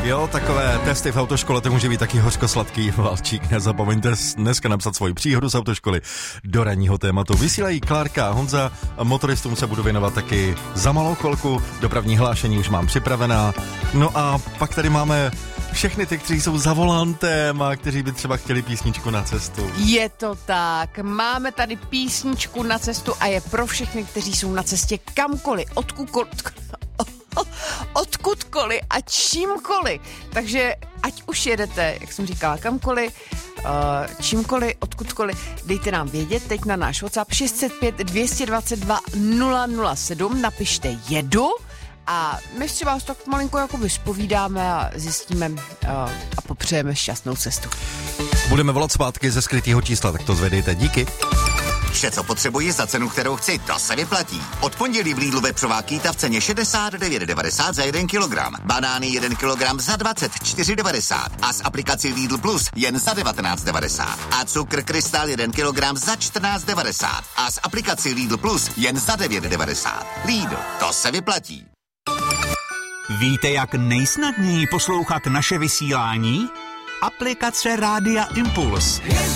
Jo, takové testy v autoškole, to může být taky hořko-sladký valčík. Nezapomeňte dneska napsat svoji příhodu z autoškoly do ranního tématu. Vysílají Klárka a Honza, motoristům se budu věnovat taky za malou chvilku, dopravní hlášení už mám připravená. No a pak tady máme všechny ty, kteří jsou za volantem a kteří by třeba chtěli písničku na cestu. Je to tak, máme tady písničku na cestu a je pro všechny, kteří jsou na cestě kamkoliv, odkudkoliv a čímkoliv. Takže ať už jedete, jak jsem říkala, kamkoliv, čímkoliv, odkudkoliv, dejte nám vědět teď na náš WhatsApp 605 222 007, napište jedu a my třeba vás tak malinko jako vyspovídáme a zjistíme a popřejeme šťastnou cestu. Budeme volat zpátky ze skrytého čísla, tak to zvedejte. Díky. Vše, co potřebuji za cenu, kterou chci, to se vyplatí. Od pondělí v Lidlu vepřová kýta v ceně 69,90 za 1 kilogram. Banány 1 kilogram za 24,90 a s aplikací Lidl Plus jen za 19,90. A cukr Krystal 1 kilogram za 14,90 a s aplikací Lidl Plus jen za 9,90. Lidl, to se vyplatí. Víte, jak nejsnadněji poslouchat naše vysílání? Aplikace Rádia Impuls.